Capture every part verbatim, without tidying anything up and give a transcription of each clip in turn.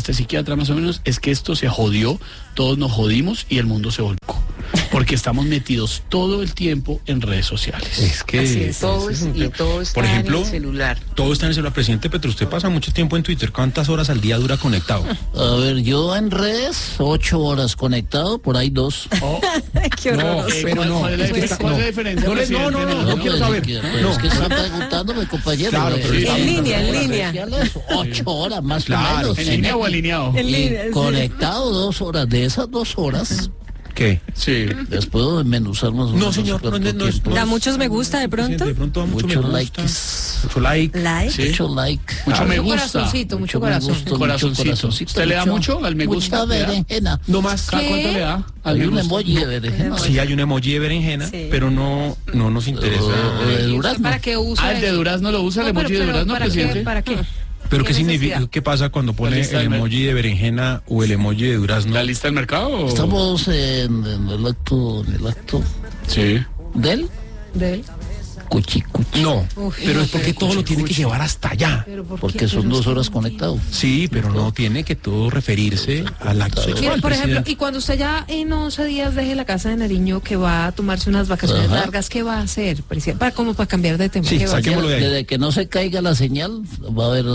este psiquiatra más o menos, es que esto se jodió, todos nos jodimos y el mundo se volcó. Porque estamos metidos todo el tiempo en redes sociales. Es que Así es, todo es, y todo está por ejemplo, en el celular. Todo está en el celular. Presidente Petro, usted pasa mucho tiempo en Twitter. ¿Cuántas horas al día dura conectado? A ver, yo en redes, ocho horas conectado, por ahí dos. Oh, Qué horror. No, eh, pero ¿cuál, no, cuál es la, es que diferencia? está- ¿Cuál es la no. diferencia? No le- no, no, presidente? no, no quiero saber. Pues, No. es que están preguntándome, compañero. Claro, pero eh, está- En línea, en línea. sociales, Ocho horas más Claro, o menos. ¿En línea o alineado? En Y línea, sí. conectado dos horas. De esas dos horas, ¿Qué? Sí. les puedo desmenuzar más o No, menos señor, cuánto no, no, no, tiempo. no. Da muchos me gusta de pronto. De pronto da mucho Muchos me gusta, likes. mucho like. Like. Sí. Mucho like. Mucho me Mucho gusta. corazoncito, mucho me corazón. gusta, mucho Corazoncito. corazoncito, ¿Usted le da mucho al me gusta? Mucha ¿Le da? berenjena. No más. ¿Cada ¿Qué? cuánto le da? al Hay me un gusta? emoji de berenjena. Sí, hay un emoji de berenjena, Sí. pero no, no nos interesa. Oh, Ay, de ¿y usted durazno. ¿Para qué usa Ah, el de eso? durazno lo usa, el No, pero- emoji de pero durazno, ¿para presidente. qué? ¿Para qué? ¿Pero qué significa? necesidad? ¿Qué pasa cuando pone lista el del emoji de berenjena o el emoji de durazno? ¿La lista del mercado? o- Estamos en, en el acto, en el acto Sí. del ¿De él? cuchi cuchi. No, Uf, pero no, es porque pero todo lo tiene que cuchi. llevar hasta allá. ¿Pero por qué? Porque son Pero dos es que horas no conectados. Sí, pero no tiene que todo referirse al acto entiendo. sexual. Por ejemplo, presidente. y cuando usted ya en once días deje la casa de Nariño, que va a tomarse unas vacaciones Ajá. largas, ¿qué va a hacer, presidente? Para, como para cambiar de tema. Sí, ¿qué va a hacer? saquémoslo de ahí. Desde que no se caiga la señal, va a haber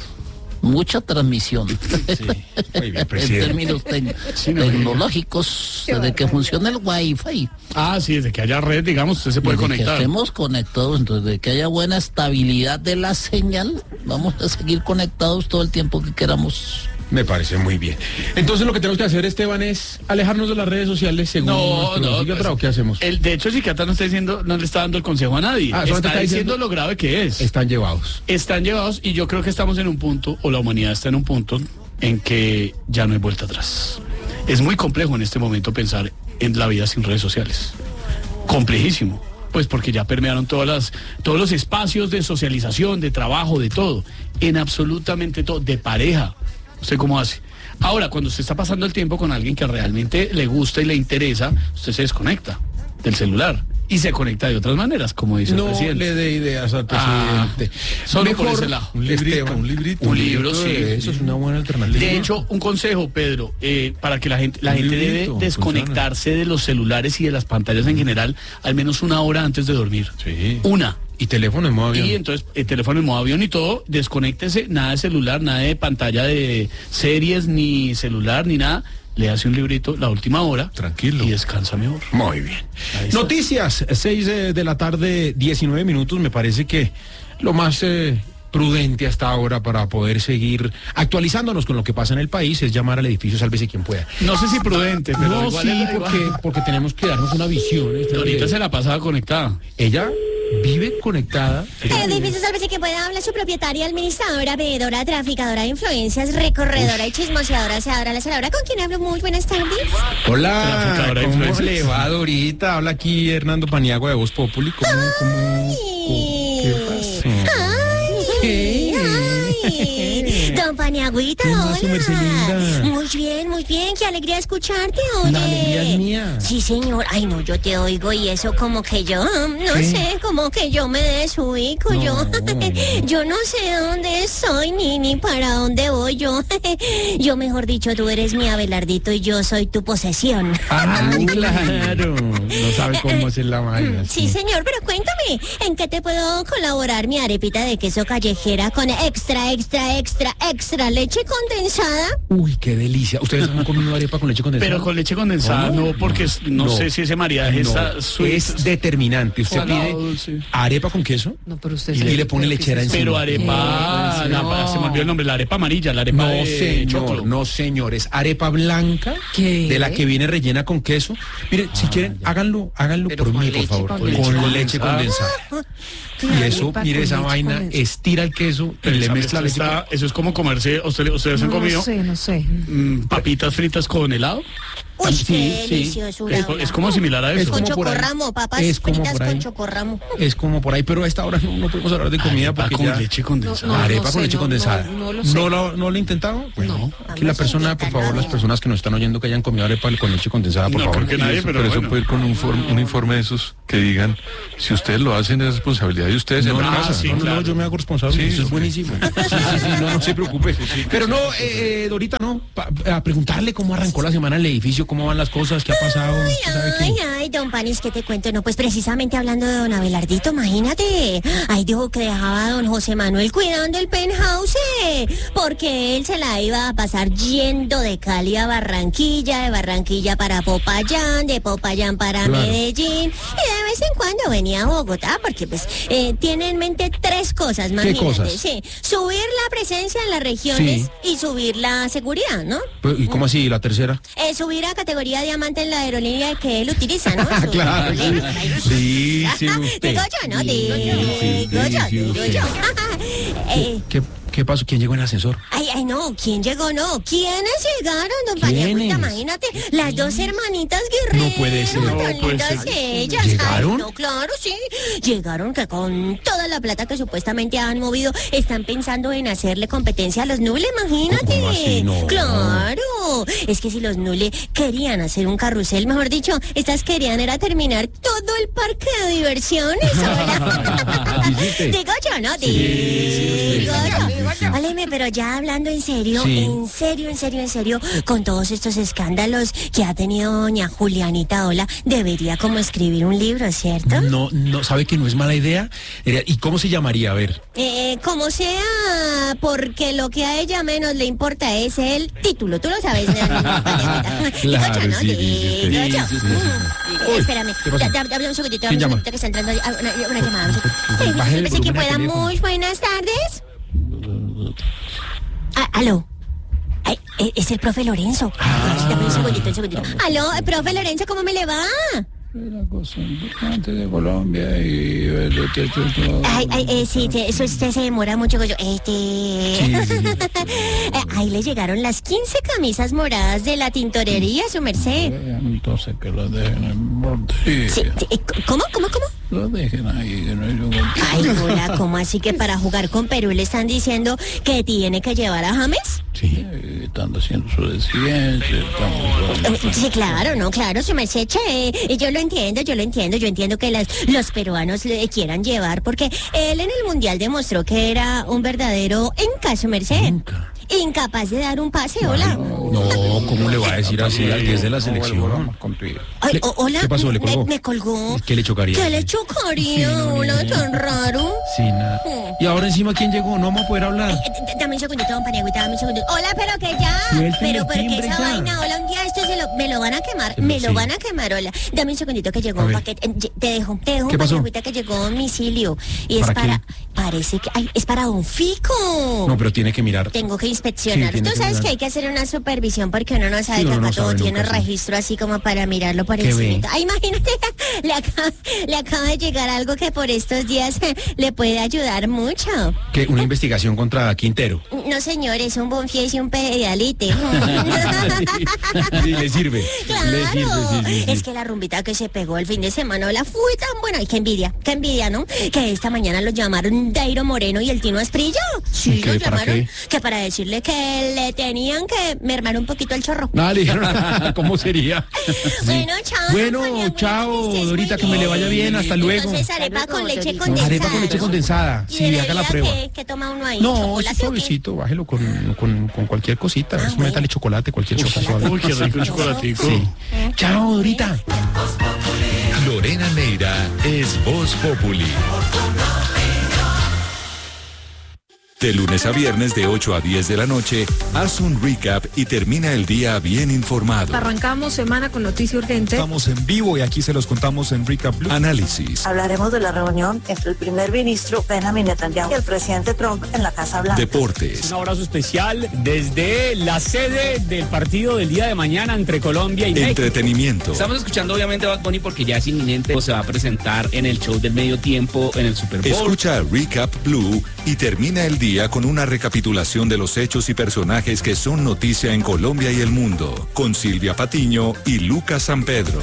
mucha transmisión. Sí. Muy bien, En presidente. términos tec- Sí, no, tecnológicos, desde que funcione el wifi, Ah, sí, desde que haya red, digamos, usted se puede desde que conectar. estemos conectados, entonces de que haya buena estabilidad de la señal, vamos a seguir conectados todo el tiempo que queramos. Me parece muy bien. Entonces lo que tenemos que hacer, Esteban, es alejarnos de las redes sociales según No, nuestro no. psiquiatra, pues, ¿o qué hacemos? El, de hecho, el psiquiatra no está diciendo, no le está dando el consejo a nadie. Ah, solamente está, está diciendo, diciendo- lo grave que es. Están llevados. Están llevados y yo creo que estamos en un punto, o la humanidad está en un punto, en que ya no hay vuelta atrás. Es muy complejo en este momento pensar en la vida sin redes sociales. Complejísimo. Pues porque ya permearon todas las, todos los espacios de socialización, de trabajo, de todo. En absolutamente todo. De pareja. ¿Usted cómo hace? Ahora, cuando usted está pasando el tiempo con alguien que realmente le gusta y le interesa, usted se desconecta del celular y se conecta de otras maneras, como dice el No presidente. le dé ideas al Ah, presidente. solo por ese lado. Un librito, Esteban, un librito. Un libro, sí. Eso es una buena alternativa. De hecho, un consejo, Pedro, eh, para que la gente, la Un gente debe librito, desconectarse de los celulares y de las pantallas en general al menos una hora antes de dormir. Sí. Una. Y teléfono en modo avión. Y entonces, el teléfono en modo avión y todo, desconéctese, nada de celular, nada de pantalla de series, ni celular, ni nada. Le hace un librito la última hora. Tranquilo. Y descansa mejor. Muy bien. Ahí está. Noticias, seis de, de la tarde, diecinueve minutos. Me parece que lo más eh, prudente hasta ahora para poder seguir actualizándonos con lo que pasa en el país es llamar al edificio Sálvese quien pueda. No sé si prudente, pero No, igual sí, es- porque, porque tenemos que darnos una visión. este, Ahorita eh, se la pasaba conectada. Ella vive conectada. El edificio Sálvese que pueda habla su propietaria, administradora, veedora, traficadora de influencias, recorredora y chismoseadora, aseadora, la saladora. ¿Con quién hablo? Muy buenas tardes. Hola, Traficadora de ¿cómo influencias. le va, Dorita? Habla aquí Hernando Paniagua de Voz Populi. ¿Cómo, cómo, qué pasó? Ay, ay. Don Paniagüita, ¿Qué más, su merced linda? hola. Muy bien, muy bien. Qué alegría escucharte, oye. La alegría es mía. Sí, señor. Ay, no, yo te oigo y eso como que yo, no ¿Qué? sé, como que yo me desubico. No. Yo, yo no sé dónde estoy ni, ni para dónde voy yo. Yo, mejor dicho, tú eres mi Abelardito y yo soy tu posesión. Ah, claro. No sabe cómo hacer la vaina. Sí, señor, pero cuéntame, ¿en qué te puedo colaborar mi arepita de queso callejera con extra, extra, extra, extra leche condensada? Uy, qué delicia. ¿Ustedes han comido arepa con leche condensada? Pero con leche condensada, no, porque es- no, No. sé si ese maridaje No, está sweet. es determinante. Usted Salado, pide dulce. arepa con queso No, pero usted y sabe le pone que- lechera que- encima. Pero arepa, Sí, la- no. se me olvidó el nombre, la arepa amarilla, la arepa No, de señor, choclo. no, señores. Arepa blanca, ¿Qué? de la que viene rellena con queso. Miren, si quieren, háganlo, háganlo Pero por con mí, por leche favor. Con condensada. leche condensada. Y eso, Arepa mire con esa leche vaina, condensada. estira el queso y Pero le esa mezcla mezcla leche. está- eso es como comerse, ¿usted- ¿ustedes han No, comido no sé, no sé. mm, papitas fritas con helado? Uy, Sí, qué sí. delicioso. Es, es como similar a Es eso. Con como por ahí. chocorramo, papas Es como fritas por ahí. con chocorramo. Es como por ahí, pero a esta hora no, no podemos hablar de comida Arepa porque con ya... leche condensada. No, no, Arepa con sé, leche no, condensada. no, no lo sé. ¿No lo, no lo he intentado? Bueno, aquí la Vamos a persona, por favor, intentarlo. las personas que nos están oyendo que hayan comido arepa con leche condensada, por No favor. creo que nadie, Eso- pero eso bueno. puede ir con un, form- un informe de esos que digan, si ustedes lo hacen es responsabilidad de ustedes en No, la no, casa. sí, no, no, claro. no, yo me hago responsable, Sí, eso es ok. buenísimo. Sí, sí, sí, no, no se preocupe. Pero no, eh, eh, Dorita, no, pa- a preguntarle cómo arrancó la semana en el edificio, cómo van las cosas, qué ha pasado. ¿Usted sabe qué? Ay, ay, don Panis, ¿qué te cuento? No, pues precisamente hablando de don Abelardito, imagínate. Ahí dijo que dejaba a don José Manuel cuidando el penthouse, eh, porque él se la iba a pasar yendo de Cali a Barranquilla, de Barranquilla para Popayán, de Popayán para Claro. Medellín, y de vez en cuando venía a Bogotá, porque pues eh, tiene en mente tres cosas, imagínate. cosas? Sí, subir la presencia en las regiones y subir la seguridad, ¿no? Pues, ¿y cómo así, la tercera? Eh, subir a categoría diamante en la aerolínea que él utiliza, ¿no? Su Claro, aerolínea. sí, sí, usted. Digo yo, ¿no? Sí, Digo sí, yo, sí, digo usted. yo. Eh, ¿Qué, qué pasó? ¿Quién llegó en el ascensor? Ay, ay, no, ¿quién llegó? No, ¿quiénes llegaron, don ¿Quiénes? Paniagüita? Imagínate, las dos hermanitas guerreras. No puede ser. tan No puede lindas ser. ellas. ¿Llegaron? Ay, no, claro, sí. Llegaron que con toda la plata que supuestamente han movido, están pensando en hacerle competencia a los Nule, imagínate. ¿Cómo así? No. Claro. Es que si los Nule querían hacer un carrusel, mejor dicho, estas querían era terminar todo el parque de diversiones. Hola. ¿Dijiste? Digo yo, ¿no? Sí, sí, Digo usted. yo. Váleme, pero ya hablando en serio, Sí. en serio, en serio, en serio, con todos estos escándalos que ha tenido doña Julianita Ola, debería como escribir un libro, ¿cierto? No, no, ¿sabe que no es mala idea? Eh, ¿Y cómo se llamaría? A ver. Eh, como sea, porque lo que a ella menos le importa es el título, tú lo sabes. Claro, Digo yo, ¿no? sí, dice usted. Digo yo. Sí, sí, sí, sí. Mm, Espérame, ¿qué pasó? da- da- dame un segundito, ¿Quién dame un llama? segundito que está entrando ah, una, una llamada. Baje el Pensé que volumen al pueda. teléfono. Muy buenas tardes. Ah, aló. Ay, eh, es el profe Lorenzo. Ah. Dame un segundito, un segundito. Aló, eh, profe Lorenzo, ¿cómo me le va? La cosa importante de Colombia y el Ay, ay, eh, sí, sí, eso usted se demora mucho. Yo, este... Sí, sí, sí. Eh, Ahí le llegaron las quince camisas moradas de la tintorería, su merced. Entonces que lo dejen en botella. Sí, sí, eh, ¿Cómo, cómo, cómo? Lo dejen ahí, que no hay lugar. Ay, hola, ¿cómo así que para jugar con Perú le están diciendo que tiene que llevar a James? Sí. Eh, Están haciendo su desidencia, estamos... Eh, Sí, claro, no, claro, su merced, che, eh, yo lo entiendo, yo lo entiendo, yo entiendo que las, los peruanos le quieran llevar, porque él en el Mundial demostró que era un verdadero enca, su merced. Nunca. Incapaz de dar un pase, hola. No, ¿cómo le va a decir así al diez de la selección? Ay, Le- o- hola, ¿Qué pasó? ¿Le me, colgó? me colgó. ¿Qué le chocaría? ¿Qué le chocaría? Sí, no, ni hola, idea. tan raro. Sí, nada. Y ahora encima, ¿quién llegó? No vamos a poder hablar. Eh, d- Dame un segundito, don Paniagüita, dame un segundito. Hola, pero que ya. Suélteme Pero el porque timbre esa ya. vaina, hola, un día esto se lo, me lo van a quemar. Sí, Me lo sí. van a quemar, hola. Dame un segundito que llegó A un ver. paquete. eh, ye- Te dejo, te dejo ¿Qué un pasó? Paniagüita que llegó a domicilio. Y es ¿Para para, quién? parece que, ay, es para don Fico. No, pero tiene que mirar. Tengo que inspeccionar. Sí, tiene Tú que sabes mirar. que hay que hacer una supervisión porque uno no sabe Sí, que uno acá no todo sabe tiene nunca, sí. registro así como para mirarlo por ¿Qué ve? encima. Ay, imagínate, le acaba, le acaba de llegar algo que por estos días le puede ayudar mucho. ¿Qué? ¿Una investigación contra Quintero? No, señor, es un bonfies y un pedialite. Sí, le sirve. Claro, Le sirve, sí, sí, sí. es que la rumbita que se pegó el fin de semana la fue tan buena. Ay, qué envidia, qué envidia, ¿no? Que esta mañana lo llamaron Dairo Moreno y el Tino Asprilla. Sí, ¿Qué? lo ¿Para llamaron. qué? Que para decirle que le tenían que mermar un poquito el chorro. Nada, le dijeron, ¿cómo sería? Sí. Bueno, chao. Bueno, María, chao, que estés muy Dorita, que me le vaya bien, hasta luego. Entonces, arepa con leche condensada. Arepa con leche condensada. ¿Y Sí, de haga la bebida prueba. qué- qué toma uno ahí? No, ¿Chocolate es o qué? suavecito, bájelo con, con, con cualquier cosita. Ah, Es bueno. métale chocolate, cualquier cosa suave. Uy, qué rico el chocolatico. Sí. Chao, Dorita. Lorena Neira es Voz Populi. De lunes a viernes de ocho a diez de la noche, haz un recap y termina el día bien informado. Arrancamos semana con noticia urgente. Estamos en vivo y aquí se los contamos en Recap Blue. Análisis, Hablaremos de la reunión entre el primer ministro Benjamin Netanyahu y el presidente Trump en la Casa Blanca. deportes, Un abrazo especial desde la sede del partido del día de mañana entre Colombia y México. entretenimiento. Estamos escuchando obviamente a Bad Bunny porque ya es inminente, se va a presentar en el show del medio tiempo en el Super Bowl. Escucha Recap Blue y termina el día día con una recapitulación de los hechos y personajes que son noticia en Colombia y el mundo, con Silvia Patiño y Lucas San Pedro.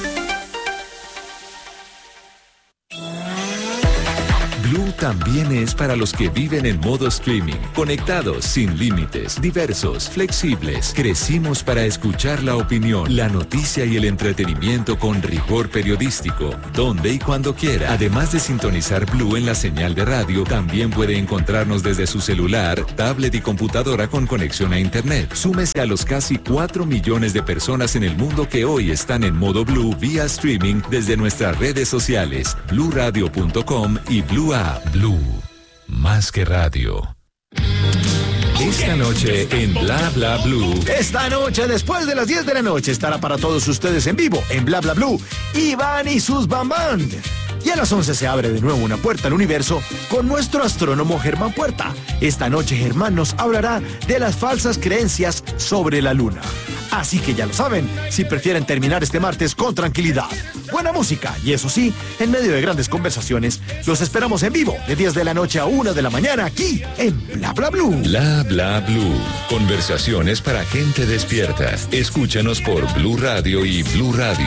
Blue también es para los que viven en modo streaming, conectados, sin límites, diversos, flexibles. Crecimos para escuchar la opinión, la noticia y el entretenimiento con rigor periodístico, donde y cuando quiera. Además de sintonizar Blue en la señal de radio, también puede encontrarnos desde su celular, tablet y computadora con conexión a internet. Súmese a los casi cuatro millones de personas en el mundo que hoy están en modo Blue vía streaming desde nuestras redes sociales, blue radio punto com y Blue App. Blue, más que radio. Esta noche en Bla Bla Blue. Esta noche, después de las diez de la noche, estará para todos ustedes en vivo, en Bla Bla Blue, Iván y sus Bam Bam. Y a las once se abre de nuevo una puerta al universo con nuestro astrónomo Germán Puerta. Esta noche Germán nos hablará de las falsas creencias sobre la luna. Así que ya lo saben, si prefieren terminar este martes con tranquilidad, buena música y eso sí, en medio de grandes conversaciones, los esperamos en vivo de diez de la noche a una de la mañana aquí en Bla Bla Blue. Bla Bla Blue. Conversaciones para gente despierta. Escúchanos por Blue Radio y Blue Radio.